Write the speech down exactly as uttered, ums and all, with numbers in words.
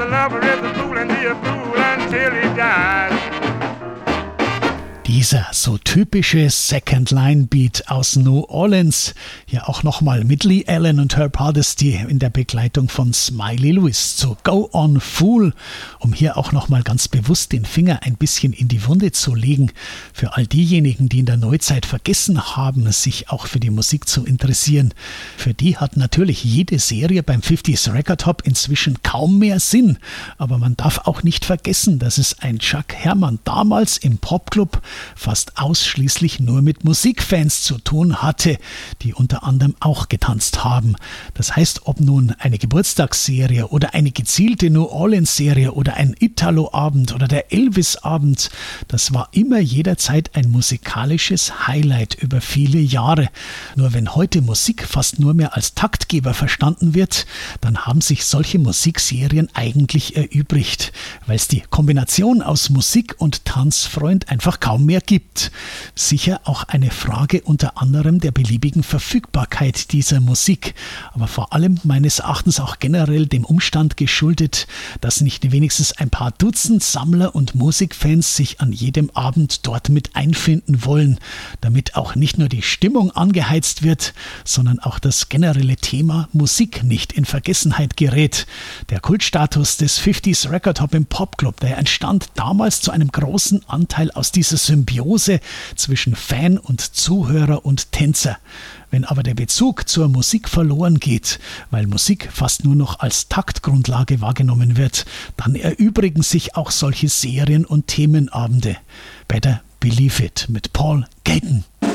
a lover is a fool and be a fool until he dies. Dieser so typische Second-Line-Beat aus New Orleans, hier auch nochmal mit Lee Allen und Herb Hardesty in der Begleitung von Smiley Lewis zu Go On Fool, um hier auch nochmal ganz bewusst den Finger ein bisschen in die Wunde zu legen, für all diejenigen, die in der Neuzeit vergessen haben, sich auch für die Musik zu interessieren. Für die hat natürlich jede Serie beim fünfziger Record Hop inzwischen kaum mehr Sinn, aber man darf auch nicht vergessen, dass es ein Chuck Herrmann damals im Popclub fast ausschließlich nur mit Musikfans zu tun hatte, die unter anderem auch getanzt haben. Das heißt, ob nun eine Geburtstagsserie oder eine gezielte New Orleans-Serie oder ein Italo-Abend oder der Elvis-Abend, das war immer jederzeit ein musikalisches Highlight über viele Jahre. Nur wenn heute Musik fast nur mehr als Taktgeber verstanden wird, dann haben sich solche Musikserien eigentlich erübrigt, weil es die Kombination aus Musik und Tanzfreund einfach kaum mehr gibt. Sicher auch eine Frage unter anderem der beliebigen Verfügbarkeit dieser Musik, aber vor allem meines Erachtens auch generell dem Umstand geschuldet, dass nicht wenigstens ein paar Dutzend Sammler und Musikfans sich an jedem Abend dort mit einfinden wollen, damit auch nicht nur die Stimmung angeheizt wird, sondern auch das generelle Thema Musik nicht in Vergessenheit gerät. Der Kultstatus des fünfziger Record Hop im Popclub, der entstand damals zu einem großen Anteil aus dieser Symbiose zwischen Fan und Zuhörer und Tänzer. Wenn aber der Bezug zur Musik verloren geht, weil Musik fast nur noch als Taktgrundlage wahrgenommen wird, dann erübrigen sich auch solche Serien und Themenabende. Better Believe It mit Paul Gayton.